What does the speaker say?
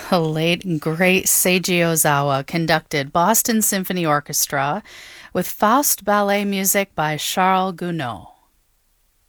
The late and great Seiji Ozawa conducted Boston Symphony Orchestra with Faust ballet music by Charles Gounod.